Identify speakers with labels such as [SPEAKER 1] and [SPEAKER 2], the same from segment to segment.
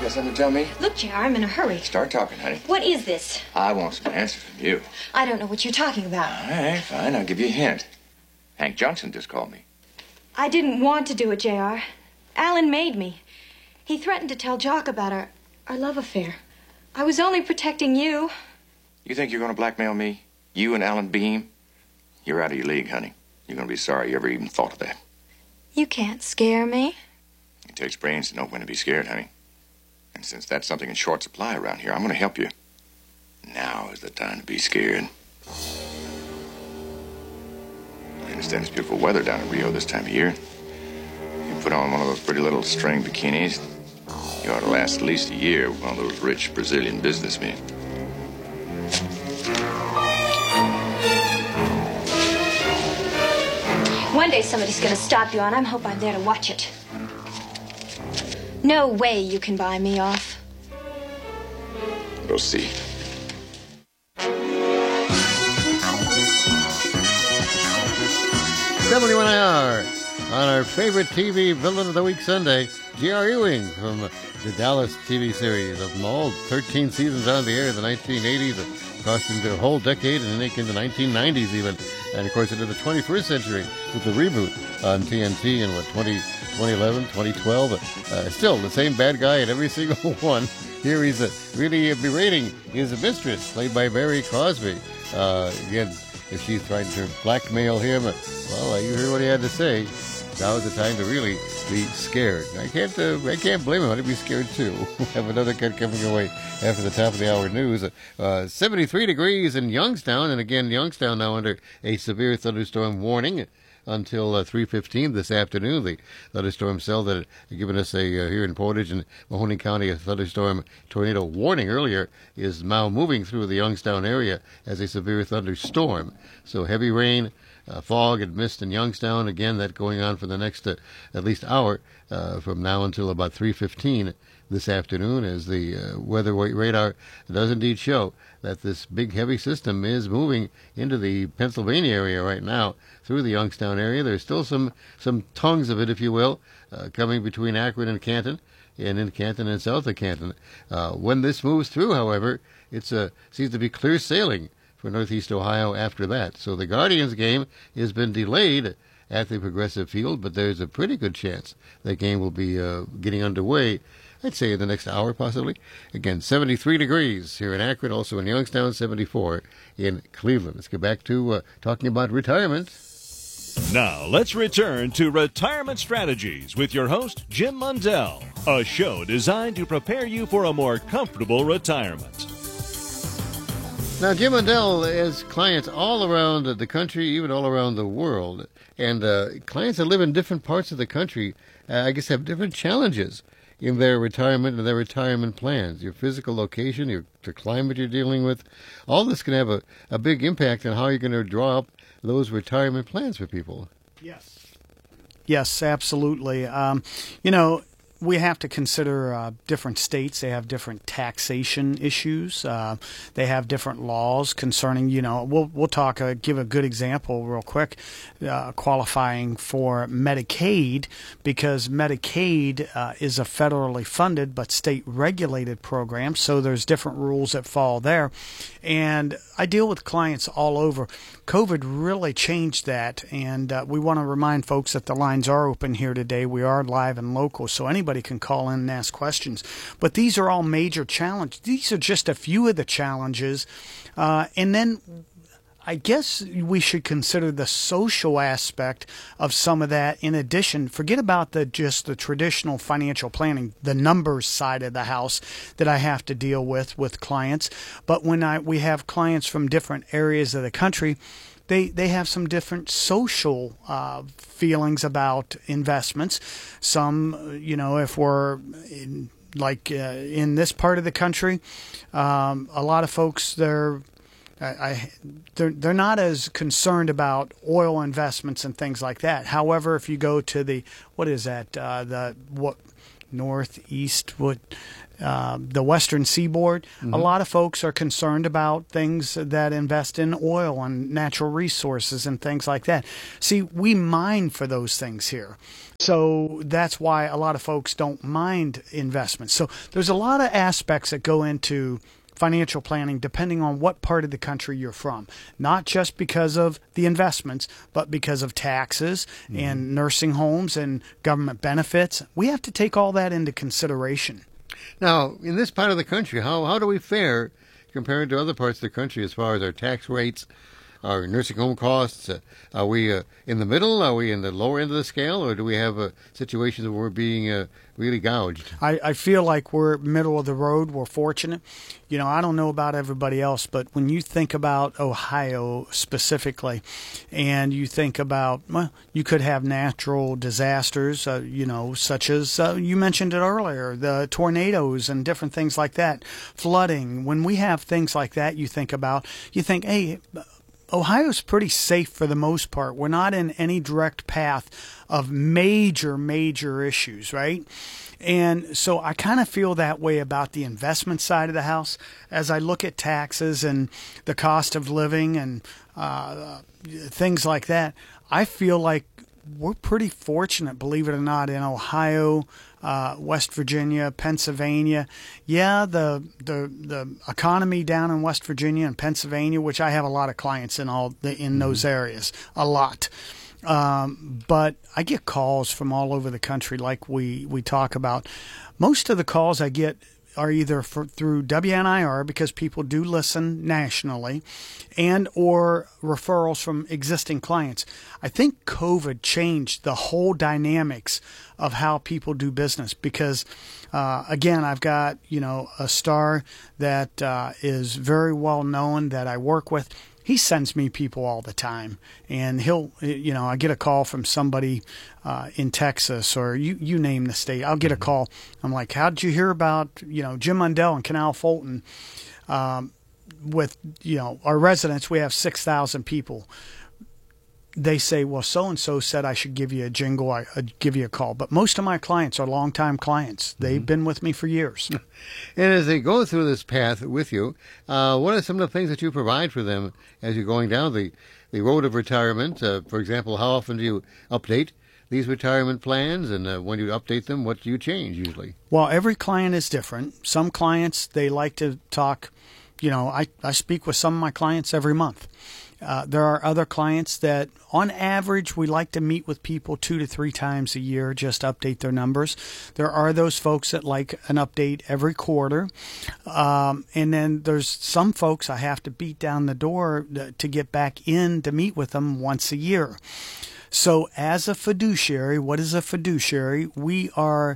[SPEAKER 1] got something to tell me?
[SPEAKER 2] Look, JR, I'm in a hurry.
[SPEAKER 1] Start talking, honey.
[SPEAKER 2] What is this?
[SPEAKER 1] I want some answers from you.
[SPEAKER 2] I don't know what you're talking about.
[SPEAKER 1] All right, fine. I'll give you a hint. Hank Johnson just called me.
[SPEAKER 2] I didn't want to do it, JR. Alan made me. He threatened to tell Jock about our love affair. I was only protecting you.
[SPEAKER 1] You think you're going to blackmail me? You and Alan Beam? You're out of your league, honey. You're going to be sorry you ever even thought of that.
[SPEAKER 2] You can't scare me.
[SPEAKER 1] It takes brains to know when to be scared, honey. And since that's something in short supply around here, I'm going to help you. Now is the time to be scared. I understand it's beautiful weather down in Rio this time of year. You put on one of those pretty little string bikinis, you ought to last at least a year with one of those rich Brazilian businessmen.
[SPEAKER 2] One day somebody's going to stop you, and I hope I'm there to watch it. No way you can buy me off.
[SPEAKER 1] We'll see.
[SPEAKER 3] 71 IR on our favorite TV villain of the week Sunday, J.R. Ewing from the Dallas TV series. Of them all, 13 seasons on the air in the 1980s, crossing the whole decade and into the 1990s even. And of course into the 21st century with the reboot on TNT in 2011, 2012. Still the same bad guy in every single one. Here he's really berating his mistress, played by Mary Crosby. Again, if she's trying to blackmail him, well, you heard what he had to say. Now is the time to really be scared. I can't blame him. I'd be scared too. We have another cut coming away after the top of the hour news. 73 degrees in Youngstown, and again, Youngstown now under a severe thunderstorm warning until 3:15 this afternoon. The thunderstorm cell that had given us here in Portage and Mahoning County a thunderstorm tornado warning earlier is now moving through the Youngstown area as a severe thunderstorm. So heavy rain, fog and mist in Youngstown. Again, that going on for the next at least hour from now until about 3:15 this afternoon, as the weather radar does indeed show that this big heavy system is moving into the Pennsylvania area right now through the Youngstown area. There's still some tongues of it, if you will, coming between Akron and Canton, and in Canton and south of Canton. When this moves through, however, it seems to be clear sailing for Northeast Ohio after that. So the Guardians game has been delayed at the Progressive Field, but there's a pretty good chance that game will be getting underway, I'd say in the next hour possibly. Again, 73 degrees here in Akron, also in Youngstown, 74 in Cleveland. Let's get back to talking about retirement.
[SPEAKER 4] Now, let's return to Retirement Strategies with your host, Jim Mundell, a show designed to prepare you for a more comfortable retirement.
[SPEAKER 3] Now, Jim Mundell has clients all around the country, even all around the world. And clients that live in different parts of the country, I guess, have different challenges in their retirement and their retirement plans. Your physical location, the climate you're dealing with, all this can have a big impact on how you're going to draw up those retirement plans for people.
[SPEAKER 5] Yes, absolutely. We have to consider different states. They have different taxation issues. They have different laws concerning, we'll talk, give a good example real quick, qualifying for Medicaid, because Medicaid is a federally funded but state regulated program. So there's different rules that fall there. And I deal with clients all over. COVID really changed that. And we want to remind folks that the lines are open here today. We are live and local, so anybody can call in and ask questions. But these are all major challenges. These are just a few of the challenges. And then I guess we should consider the social aspect of some of that. In addition, forget about just the traditional financial planning, the numbers side of the house that I have to deal with clients. But when we have clients from different areas of the country, they have some different social feelings about investments. Some, if we're in this part of the country, a lot of folks, they're not as concerned about oil investments and things like that. However, if you go to northeast, the western seaboard. A lot of folks are concerned about things that invest in oil and natural resources and things like that. See, we mine for those things here. So that's why a lot of folks don't mind investments. So there's a lot of aspects that go into financial planning depending on what part of the country you're from. Not just because of the investments, but because of taxes and nursing homes and government benefits. We have to take all that into consideration.
[SPEAKER 3] Now, in this part of the country, how do we fare compared to other parts of the country as far as our tax rates, our nursing home costs? Are we in the middle? Are we in the lower end of the scale? Or do we have situations where we're being really gouged?
[SPEAKER 5] I feel like we're middle of the road. We're fortunate. You know, I don't know about everybody else, but when you think about Ohio specifically, and you think about, well, you could have natural disasters, such as you mentioned it earlier, the tornadoes and different things like that, flooding. When we have things like that, you think, hey, Ohio's pretty safe for the most part. We're not in any direct path of major issues, right? And so I kind of feel that way about the investment side of the house as I look at taxes and the cost of living and things like that. I feel like we're pretty fortunate, believe it or not, in Ohio, West Virginia, Pennsylvania. Yeah, the economy down in West Virginia and Pennsylvania, which I have a lot of clients in those areas, a lot. But I get calls from all over the country like we talk about. Most of the calls I get are either through WNIR, because people do listen nationally, and or referrals from existing clients. I think COVID changed the whole dynamics of how people do business because, again, I've got, a star that is very well known that I work with. He sends me people all the time, and I get a call from somebody in Texas or you name the state. I'll get a call. I'm like, how did you hear about, Jim Mundell and Canal Fulton? With, our residents, we have 6,000 people. They say, well, so-and-so said I should give you a jingle, I'd give you a call. But most of my clients are longtime clients. They've been with me for years.
[SPEAKER 3] And as they go through this path with you, what are some of the things that you provide for them as you're going down the road of retirement? For example, how often do you update these retirement plans? And when you update them, what do you change usually?
[SPEAKER 5] Well, every client is different. Some clients, they like to talk. I speak with some of my clients every month. There are other clients that, on average, we like to meet with people 2 to 3 times a year, just update their numbers. There are those folks that like an update every quarter. And then there's some folks I have to beat down the door to get back in to meet with them once a year. So as a fiduciary, what is a fiduciary? We are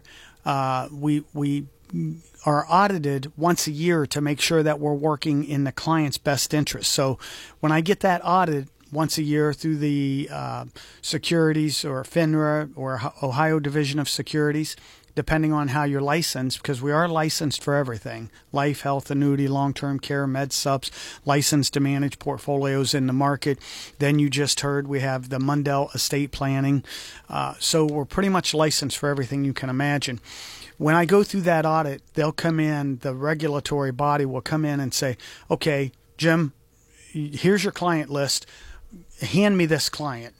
[SPEAKER 5] we are audited once a year to make sure that we're working in the client's best interest. So when I get that audit once a year through the Securities or FINRA or Ohio Division of Securities, depending on how you're licensed, because we are licensed for everything: life, health, annuity, long-term care, med subs, licensed to manage portfolios in the market. Then you just heard we have the Mundell estate planning. So we're pretty much licensed for everything you can imagine. When I go through that audit, they'll come in, the regulatory body will come in and say, okay, Jim, here's your client list. Hand me this client.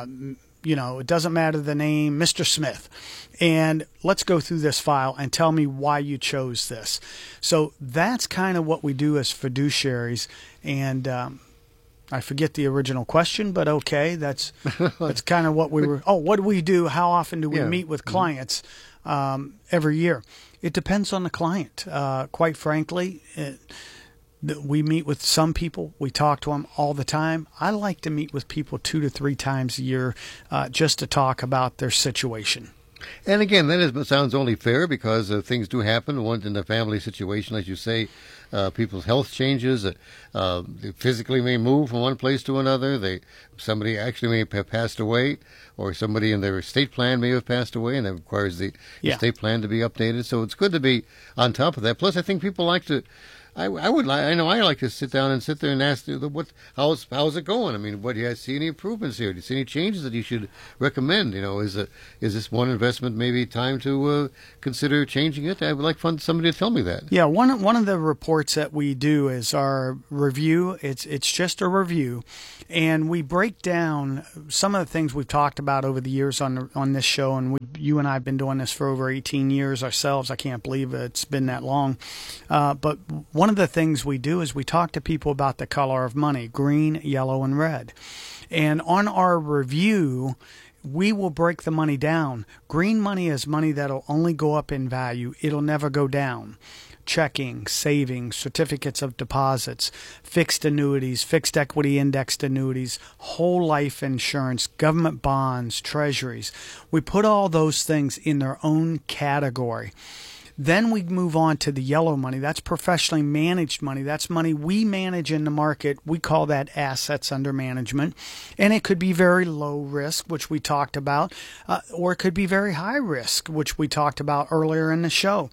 [SPEAKER 5] It doesn't matter the name, Mr. Smith. And let's go through this file and tell me why you chose this. So that's kind of what we do as fiduciaries. And I forget the original question, but okay, that's kind of what we were. Oh, what do we do? How often do we meet with clients every year? It depends on the client. Quite frankly, we meet with some people. We talk to them all the time. I like to meet with people 2 to 3 times a year just to talk about their situation.
[SPEAKER 3] And again, sounds only fair because things do happen. One in the family situation, as you say, people's health changes. They physically may move from one place to another. Somebody actually may have passed away, or somebody in their estate plan may have passed away, and that requires the estate plan to be updated. So it's good to be on top of that. Plus, I think people like to I know I like to sit there and ask how's it going? I mean, do you see any improvements here? Do you see any changes that you should recommend? Is this one investment maybe time to consider changing it? I would like somebody to tell me that.
[SPEAKER 5] Yeah, one of the reports that we do is our review. It's just a review, and we break down some of the things we've talked about over the years on this show. And you and I have been doing this for over 18 years ourselves. I can't believe it's been that long. But one of the things we do is we talk to people about the color of money: green, yellow, and red. And on our review, we will break the money down. Green money is money that'll only go up in value. It'll never go down. Checking, savings, certificates of deposits, fixed annuities, fixed equity indexed annuities, whole life insurance, government bonds, treasuries. We put all those things in their own category. Then we move on to the yellow money. That's professionally managed money. That's money we manage in the market. We call that assets under management. And it could be very low risk, which we talked about, or it could be very high risk, which we talked about earlier in the show.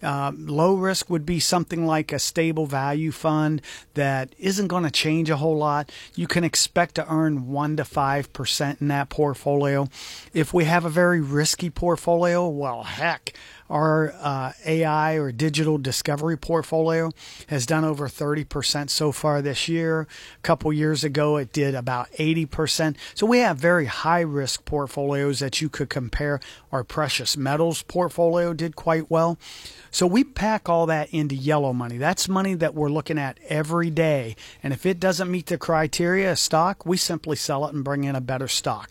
[SPEAKER 5] Low risk would be something like a stable value fund that isn't going to change a whole lot. You can expect to earn 1 to 5% in that portfolio. If we have a very risky portfolio, well, heck, our AI or digital discovery portfolio has done over 30% so far this year. A couple years ago, it did about 80%. So we have very high-risk portfolios that you could compare. Our precious metals portfolio did quite well. So we pack all that into yellow money. That's money that we're looking at every day. And if it doesn't meet the criteria of stock, we simply sell it and bring in a better stock.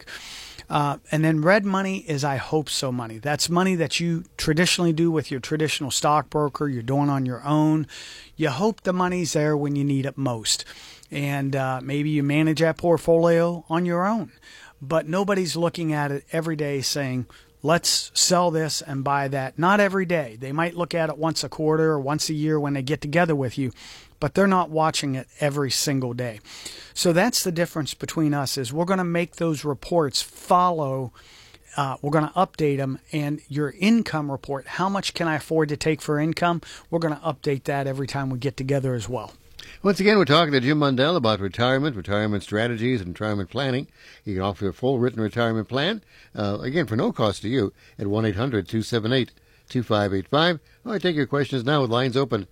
[SPEAKER 5] And then red money is I hope so money. That's money that you traditionally do with your traditional stockbroker. You're doing on your own. You hope the money's there when you need it most. And maybe you manage that portfolio on your own. But nobody's looking at it every day saying, let's sell this and buy that. Not every day. They might look at it once a quarter or once a year when they get together with you, but they're not watching it every single day. So that's the difference between us is we're going to make those reports follow. We're going to update them, and your income report, how much can I afford to take for income? We're going to update that every time we get together as well.
[SPEAKER 3] Once again, we're talking to Jim Mundell about retirement strategies, and retirement planning. You can offer a full written retirement plan, again, for no cost to you, at 1-800-278-2585. All right, take your questions now with lines open,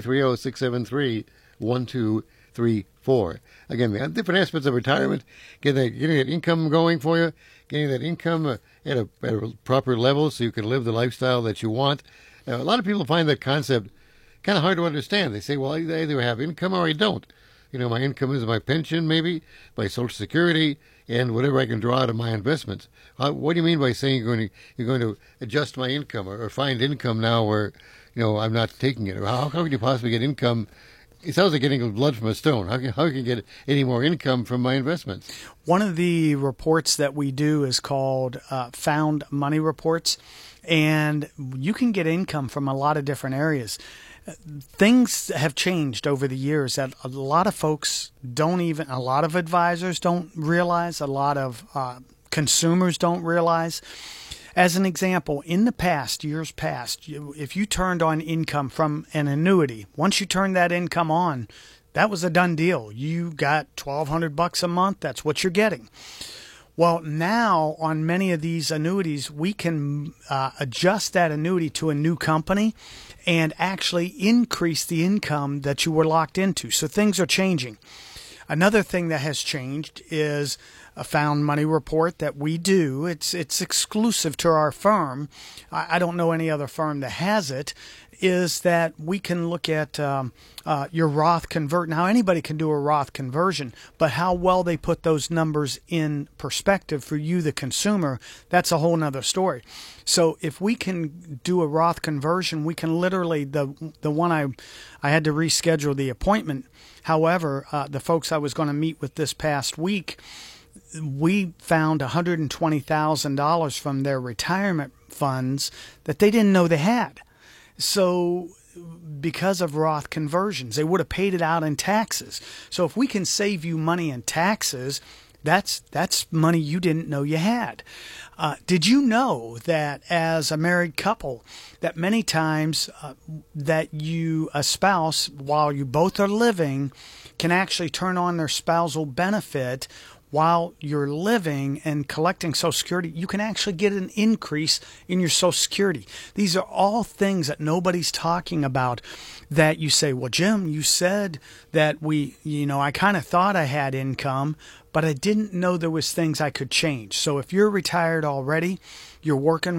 [SPEAKER 3] 330-673-1234. Again, the different aspects of retirement, getting that income going for you, getting that income at a proper level so you can live the lifestyle that you want. A lot of people find that concept kind of hard to understand. They say, well, I either have income or I don't. My income is my pension, maybe, my Social Security, and whatever I can draw out of my investments. What do you mean by saying you're going to adjust my income or find income now where, I'm not taking it? Or how can you possibly get income? It sounds like getting blood from a stone. How can you get any more income from my investments?
[SPEAKER 5] One of the reports that we do is called Found Money Reports, and you can get income from a lot of different areas. Things have changed over the years that a lot of folks a lot of advisors don't realize, a lot of consumers don't realize. As an example, in the past, years past, if you turned on income from an annuity, once you turned that income on, that was a done deal. You got $1,200 a month. That's what you're getting. Well, now on many of these annuities, we can adjust that annuity to a new company and actually increase the income that you were locked into. So things are changing. Another thing that has changed is a Found Money Report that we do. It's exclusive to our firm. I don't know any other firm that has it. Is that we can look at your Roth convert. Now, anybody can do a Roth conversion, but how well they put those numbers in perspective for you, the consumer, that's a whole nother story. So if we can do a Roth conversion, we can literally, the one I had to reschedule the appointment. However, the folks I was going to meet with this past week, we found $120,000 from their retirement funds that they didn't know they had. So because of Roth conversions, they would have paid it out in taxes. So if we can save you money in taxes, That's money you didn't know you had. Did you know that as a married couple, that many times that a spouse, while you both are living, can actually turn on their spousal benefit while you're living and collecting Social Security? You can actually get an increase in your Social Security. These are all things that nobody's talking about, that you say, well, Jim, you said that I kind of thought I had income, but I didn't know there was things I could change. So if you're retired already, you're working